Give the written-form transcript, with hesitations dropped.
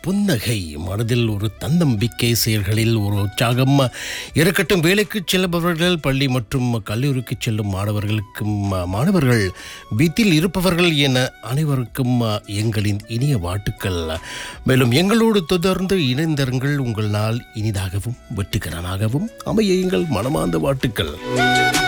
புன்னகை, மனதில் ஒரு தன்னம்பிக்கை, செயல்களில் ஒரு உற்சாகம் இருக்கட்டும். வேலைக்கு செல்பவர்கள், பள்ளி மற்றும் கல்லூரிக்கு செல்லும் மாணவர்கள், வீட்டில் இருப்பவர்கள் என அனைவருக்கும் எங்களின் இனிய வாழ்த்துக்கள். மேலும் எங்களோடு தொடர்ந்து இணைந்திருங்கள். உங்கள் நாள் இனிதாகவும் வெற்றிகரமாகவும் அமைய எங்கள் மனமார்ந்த வாழ்த்துக்கள்.